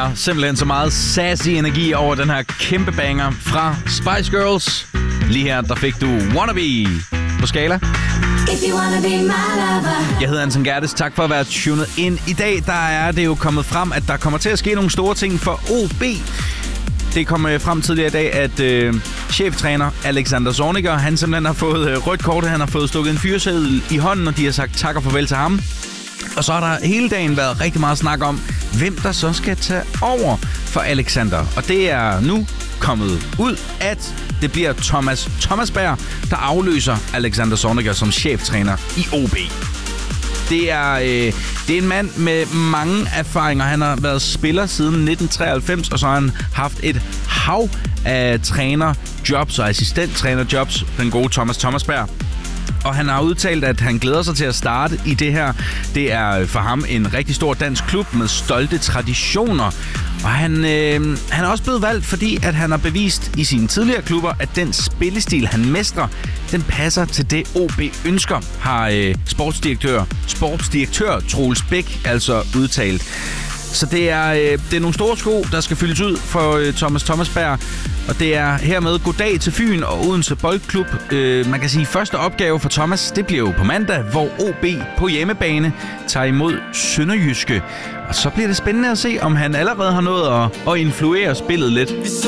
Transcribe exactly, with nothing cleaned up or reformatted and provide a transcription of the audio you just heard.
er simpelthen så meget sassy energi over den her kæmpe banger fra Spice Girls. Lige her, der fik du Wannabe på Skala. Jeg hedder Anton Gerdes. Tak for at være tunet ind. I dag der er det jo kommet frem, at der kommer til at ske nogle store ting for O B. Det kom frem tidligere i dag, at øh, cheftræner Alexander Zorniger, han simpelthen har fået øh, rødt kort. Han har fået stukket en fyreseddel i hånden, og de har sagt tak og farvel til ham. Og så har der hele dagen været rigtig meget snak om, hvem der så skal tage over for Alexander. Og det er nu kommet ud, at det bliver Thomas Thomasberg, der afløser Alexander Zorniger som cheftræner i O B. Det er, øh, det er en mand med mange erfaringer. Han har været spiller siden nitten treoghalvfems, og så har han haft et hav af trænerjobs og assistenttrænerjobs, den gode Thomas Thomasberg. Og han har udtalt, at han glæder sig til at starte i det her. Det er for ham en rigtig stor dansk klub med stolte traditioner. Og han, øh, han er også blevet valgt, fordi at han har bevist i sine tidligere klubber, at den spillestil, han mestrer, den passer til det O B ønsker, har øh, sportsdirektør, sportsdirektør Troels Bæk altså udtalt. Så det er, øh, det er nogle store sko, der skal fyldes ud for øh, Thomas Thomasberg. Og det er hermed goddag til Fyn og Odense Boldklub. Øh, man kan sige, at første opgave for Thomas, det bliver jo på mandag, hvor O B på hjemmebane tager imod Sønderjyske. Og så bliver det spændende at se, om han allerede har nået at, at influere spillet lidt.